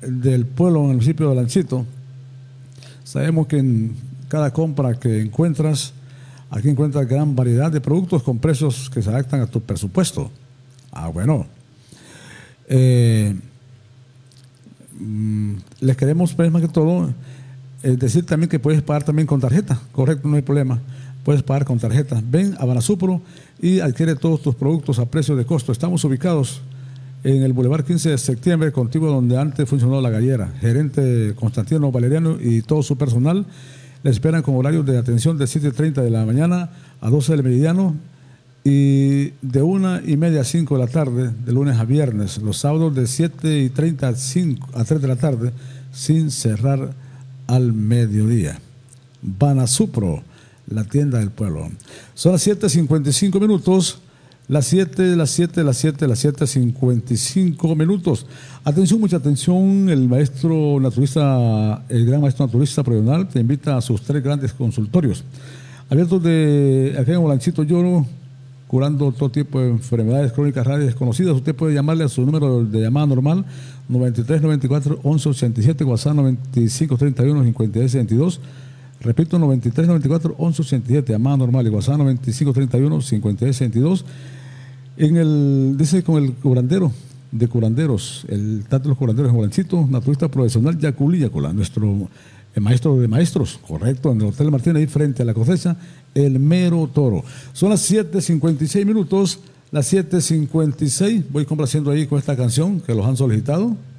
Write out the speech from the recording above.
del pueblo, en el municipio de Lanchito. Sabemos que en cada compra que encuentras, aquí encuentras gran variedad de productos con precios que se adaptan a tu presupuesto. Bueno. Les queremos, pues, más que todo, decir también que puedes pagar también con tarjeta. Correcto, no hay problema. Puedes pagar con tarjeta. Ven a Banasupro y adquiere todos tus productos a precio de costo. Estamos ubicados en el Boulevard 15 de septiembre, contigo donde antes funcionó la gallera. Gerente Constantino Valeriano y todo su personal les esperan con horarios de atención de 7:30 de la mañana a 12 del meridiano y de 1:30 a 5 de la tarde, de lunes a viernes. Los sábados de 7:30 a 3 de la tarde, sin cerrar al mediodía. Banasupro, la tienda del pueblo. Son las 7:55 minutos. Las 7:55 minutos. Atención, mucha atención. El maestro naturista, el gran maestro naturista profesional, te invita a sus 3 grandes consultorios abiertos de acá en Olanchito Lloro, curando todo tipo de enfermedades crónicas raras y desconocidas. Usted puede llamarle a su número de llamada normal 93 94 11 87, WhatsApp 95 31 56 22. Repito, 93 94 11 87, llamada normal, y WhatsApp 95 31 56 22. Dice con el curandero de curanderos, el Tato de los Curanderos en Olanchito, naturista profesional Yaculi Yacula, nuestro maestro de maestros, correcto, en el Hotel Martín, ahí frente a la cosecha, el mero toro. Son las 7:56 minutos, las 7:56. Voy complaciendo ahí con esta canción que los han solicitado.